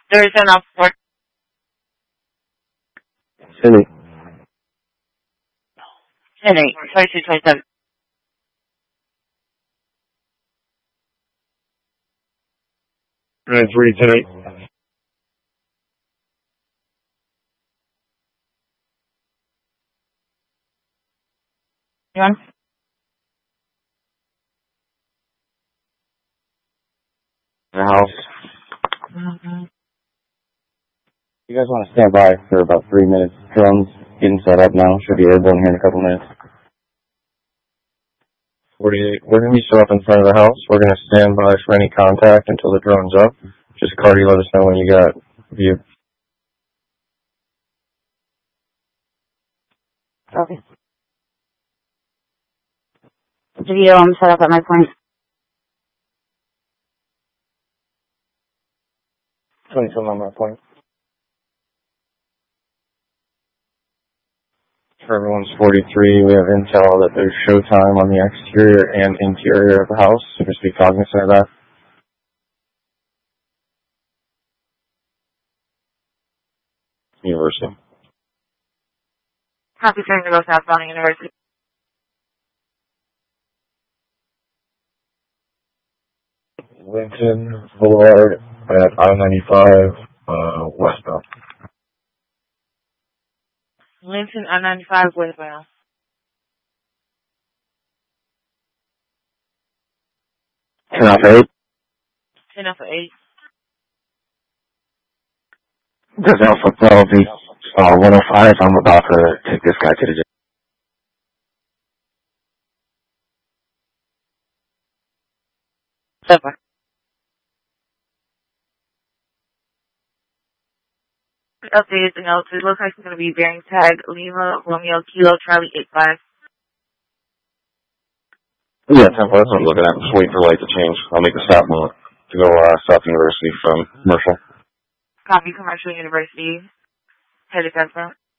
There is an off for 10-8. 10-8, 22-27. 3, 10-8. You on? The house. Mm-hmm. You guys want to stand by for about 3 minutes. Drones getting set up now. Should be airborne here in a couple minutes. 48. We're going to be set up in front of the house. We're going to stand by for any contact until the drone's up. Just Cardi, let us know when you got view. Okay. Video, I'm set up at my point. 27 on my point. For everyone's 43, we have intel that there's showtime on the exterior and interior of the house, so just be cognizant of that. University. Copy, turn to go southbound University. Lincoln Boulevard at I-95 westbound. Lincoln I-95 westbound. 10 off 8. 10 off of 8. Does Alpha Bravo be 105? I'm about to take this guy to the jail. Super. Updated to notes. It looks like it's going to be bearing tag Lima Romeo Kilo Charlie 85. Yeah, 10-4. That's what I'm looking at. Just waiting for light to change. I'll make a stop to go South University from Commercial. Copy, Commercial University. Headed southbound.